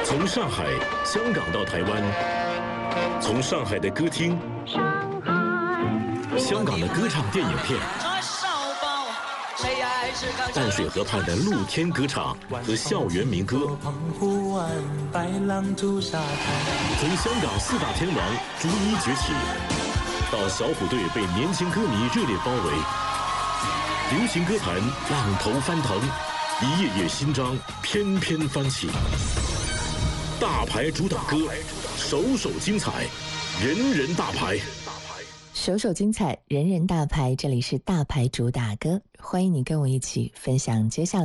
从上海、香港到台湾，从上海的歌厅、香港的歌唱电影片，淡水河畔的露天歌场和校园民歌，从香港四大天王逐一崛起，到小虎队被年轻歌迷热烈包围，流行歌坛浪头翻腾，一页页新章翩翩翻起。大牌主打歌，首首精彩，人人大牌。 首首精彩，人人大牌。这里是大牌主打歌，欢迎你跟我一起分享接下来